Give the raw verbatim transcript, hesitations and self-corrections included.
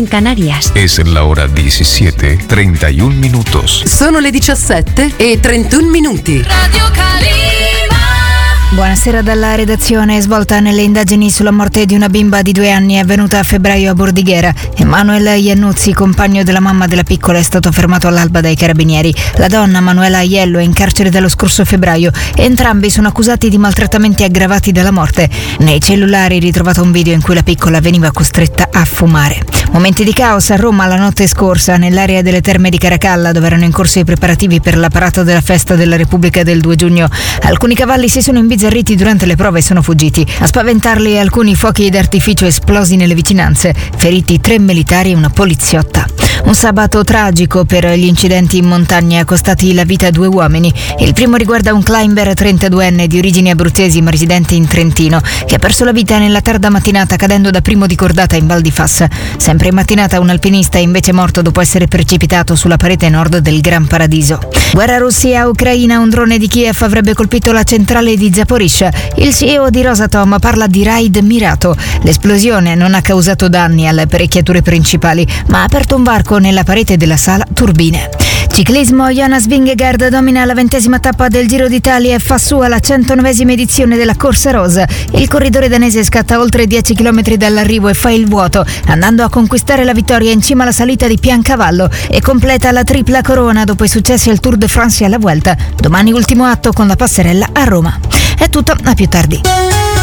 en Canarias. Es la hora diecisiete, treinta y un minutos. Sono le diciassette e trentuno minuti. Radio Calima. Buonasera dalla redazione. Svolta nelle indagini sulla morte di una bimba di due anni avvenuta a febbraio a Bordighera. Emanuele Iannuzzi, compagno della mamma della piccola, è stato fermato all'alba dai carabinieri. La donna, Manuela Aiello, è in carcere dallo scorso febbraio. Entrambi sono accusati di maltrattamenti aggravati dalla morte. Nei cellulari è ritrovato un video in cui la piccola veniva costretta a fumare. Momenti di caos a Roma la notte scorsa, nell'area delle Terme di Caracalla, dove erano in corso i preparativi per la parata della festa della Repubblica del due giugno. Alcuni cavalli si sono imbizzarriti durante le prove e sono fuggiti. A spaventarli alcuni fuochi d'artificio esplosi nelle vicinanze. Feriti tre militari e una poliziotta. Un sabato tragico per gli incidenti in montagna costati la vita a due uomini. Il primo riguarda un climber trentaduenne di origini abruzzesi ma residente in Trentino, che ha perso la vita nella tarda mattinata cadendo da primo di cordata in Val di Fassa. Sempre in mattinata un alpinista è invece morto dopo essere precipitato sulla parete nord del Gran Paradiso. Guerra Russia-Ucraina, un drone di Kiev avrebbe colpito la centrale di Zaporizhzhia. Il C E O di Rosatom parla di raid mirato. L'esplosione non ha causato danni alle apparecchiature principali, ma ha aperto un varco nella parete della sala turbine. Ciclismo, Jonas Vingegaard domina la ventesima tappa del Giro d'Italia e fa sua la centonovesima edizione della Corsa Rosa. Il corridore danese scatta oltre dieci chilometri dall'arrivo e fa il vuoto, andando a conquistare la vittoria in cima alla salita di Piancavallo, e completa la tripla corona dopo i successi al Tour de France e alla Vuelta. Domani ultimo atto con la passerella a Roma. È tutto, a più tardi.